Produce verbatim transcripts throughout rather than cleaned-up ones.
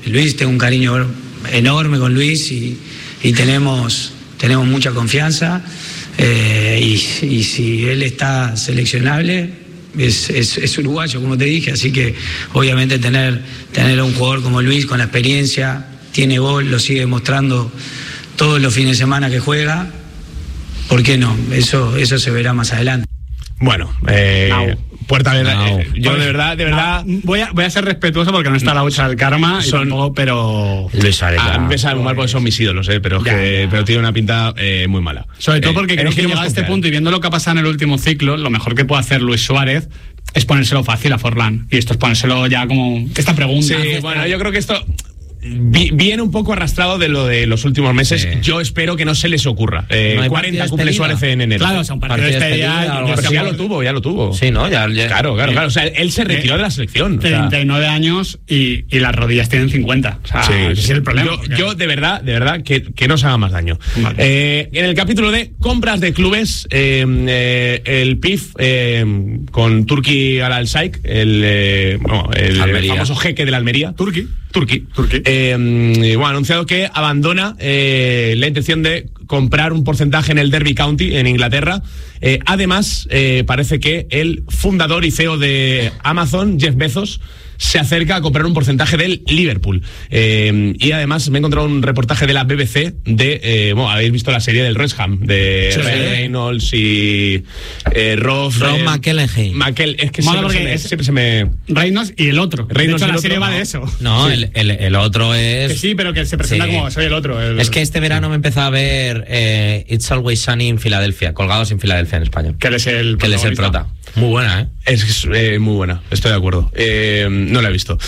Luis, tengo un cariño enorme con Luis y, y tenemos, tenemos mucha confianza. Eh, y, y si él está seleccionable, es, es, es uruguayo, como te dije, así que obviamente tener, tener a un jugador como Luis con la experiencia, tiene gol, lo sigue demostrando todos los fines de semana que juega, ¿por qué no? Eso, eso se verá más adelante. Bueno, eh, no. Puerta de no. eh, yo de verdad, de verdad no. voy, a, voy a ser respetuoso porque no está la hucha del karma, son, todo, pero Luis Suárez, a mí me sabe muy mal porque son mis ídolos, eh, pero, ya, que, ya. pero tiene una pinta eh, muy mala. Sobre todo porque eh, creo que llegado a este punto y viendo lo que ha pasado en el último ciclo, lo mejor que puede hacer Luis Suárez es ponérselo fácil a Forlán, y esto es ponérselo ya como esta pregunta. Sí, bueno, yo creo que esto viene un poco arrastrado de lo de los últimos meses. Sí. Yo espero que no se les ocurra. Eh, no cuarenta cumple Suárez en enero. Claro, o sea, un partido, partido de despedida. Pero ya, ya lo tuvo, ya lo tuvo. Sí, ¿no? Ya, ya. Claro, claro, claro. O sea, él se retiró eh, de la selección. treinta y nueve o sea. años y, y las rodillas tienen cincuenta. O sea, sí, ese es el problema. Yo, yo de verdad, de verdad, que, que no se haga más daño. Vale. Eh, en el capítulo de compras de clubes, eh, eh, el P I F eh, con Turki Al-Shaikh, el, eh, bueno, el, el famoso jeque de la Almería. Turki. Turki. Turki. Eh, bueno, ha anunciado que abandona eh, la intención de comprar un porcentaje en el Derby County en Inglaterra. Eh, además, eh, parece que el fundador y C E O de Amazon, Jeff Bezos, se acerca a comprar un porcentaje del Liverpool. Eh, y además me he encontrado un reportaje de la B B C de, eh, bueno, habéis visto la serie del West Ham, de sí, Ryan Reynolds y eh, Ross Ron eh, McElhenney. McEl, es que Malo siempre se, me, es siempre se me... Reynolds y el otro. Reynolds de hecho, la otro, serie va no. de eso. No, sí. el, el, el otro es... Que sí, pero que se presenta sí. como soy el otro. El... Es que este verano me empezó a ver eh, It's Always Sunny en Filadelfia, Colgados en Filadelfia en español. Que él es el Que él es el prota. Muy buena, ¿eh? Es eh, muy buena, estoy de acuerdo. Eh, no la he visto.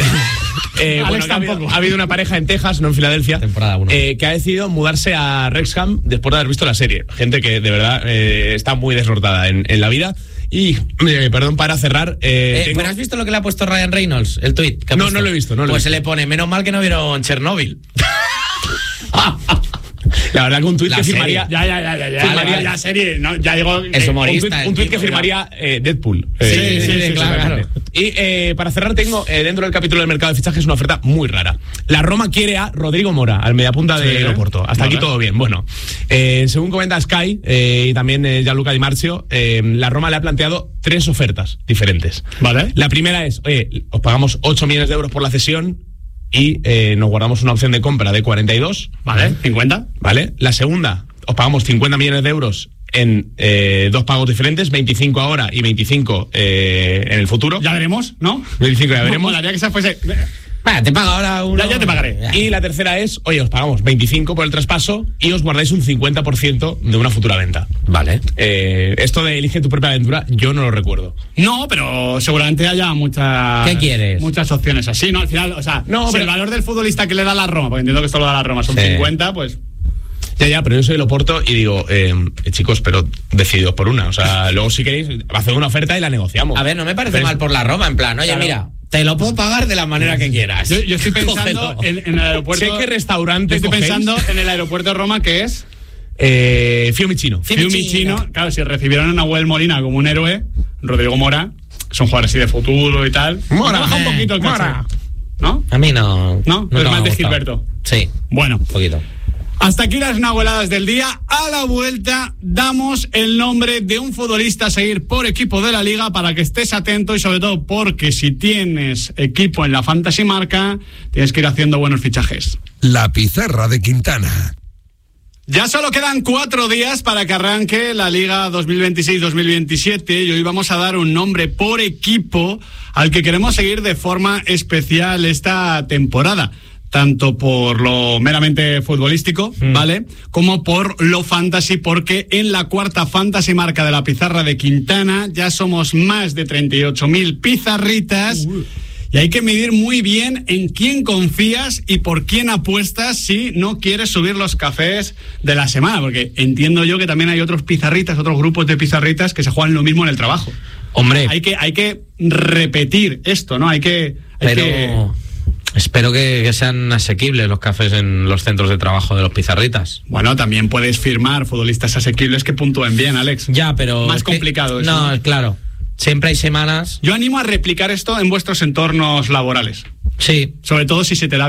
eh, bueno, ha habido, ha habido una pareja en Texas, no en Filadelfia, temporada uno, eh, que ha decidido mudarse a Wrexham después de haber visto la serie. Gente que de verdad eh, está muy desnortada en, en la vida. Y, eh, perdón, para cerrar... Eh, eh, tengo... ¿Pero has visto lo que le ha puesto Ryan Reynolds? El tuit. No, no lo he visto. No lo pues he visto. se le pone, menos mal que no vieron Chernobyl. La verdad que un tuit que serie. firmaría... Ya, ya, ya, ya, ya, firmaría, ya, ya serie, no, ya digo... Es eh, humorista. Un tuit que firmaría eh, Deadpool. Sí, eh, sí, sí, sí, claro, claro. Y eh, para cerrar tengo, eh, dentro del capítulo del mercado de fichajes, una oferta muy rara. La Roma quiere a Rodrigo Mora, al mediapunta de sí, Oporto. Hasta vale. Aquí todo bien. Bueno, eh, según comenta Sky eh, y también eh, Gianluca Di Marzio, eh, la Roma le ha planteado tres ofertas diferentes. Vale. La primera es, oye, os pagamos ocho millones de euros por la cesión y eh, nos guardamos una opción de compra de cuarenta y dos. Vale, cincuenta. Vale. La segunda, os pagamos cincuenta millones de euros en eh, dos pagos diferentes, veinticinco ahora y veinticinco eh, en el futuro. Ya veremos, ¿no? veinticinco ya veremos. Molaría que esa fuese... Vale, te pago ahora uno. Ya, ya te pagaré. Y la tercera es, oye, os pagamos veinticinco por el traspaso y os guardáis un cincuenta por ciento de una futura venta. Vale. Eh, esto de elige tu propia aventura, yo no lo recuerdo. No, pero seguramente haya muchas... ¿Qué quieres? Muchas opciones así, ¿no? Al final, o sea, no, si pero... el valor del futbolista que le da la Roma, porque entiendo que esto lo da la Roma, son sí. cincuenta, pues... Ya, ya, pero yo soy el Oporto y digo, eh, chicos, pero decididos por una. O sea, luego si queréis, haced una oferta y la negociamos. A ver, no me parece pero mal es... por la Roma, en plan, oye, claro. Mira, te lo puedo pagar de la manera que quieras. Yo, yo estoy pensando en, en el aeropuerto... Sé qué restaurante Estoy cogéis. pensando en el aeropuerto de Roma, que es... Eh, Fiumicino. Fiumicino. Claro, si recibieron a Nahuel Molina como un héroe, Rodrigo Mora, son jugadores así de futuro y tal... Mora, baja un poquito el Mora. ¿No? A mí no... ¿No? no es más de Gilberto. Sí. Bueno. Un poquito. Hasta aquí las nahueladas del día. A la vuelta damos el nombre de un futbolista a seguir por equipo de la Liga para que estés atento y sobre todo porque si tienes equipo en la Fantasy Marca tienes que ir haciendo buenos fichajes. La pizarra de Quintana. Ya solo quedan cuatro días para que arranque la Liga dos mil veintiséis dos mil veintisiete y hoy vamos a dar un nombre por equipo al que queremos seguir de forma especial esta temporada. Tanto por lo meramente futbolístico, mm. ¿vale? Como por lo fantasy, porque en la cuarta Fantasy Marca de la pizarra de Quintana ya somos más de treinta y ocho mil pizarritas. Uh. Y hay que medir muy bien en quién confías y por quién apuestas si no quieres subir los cafés de la semana, porque entiendo yo que también hay otros pizarritas, otros grupos de pizarritas que se juegan lo mismo en el trabajo. Hombre. Hay que, hay que repetir esto, ¿no? Hay que... Hay Pero... que... Espero que, que sean asequibles los cafés en los centros de trabajo de los pizarritas. Bueno, también puedes firmar futbolistas asequibles que puntúen bien, Alex. Ya, pero... Más complicado que, eso. No, claro. Siempre hay semanas... Yo animo a replicar esto en vuestros entornos laborales. Sí. Sobre todo si se te da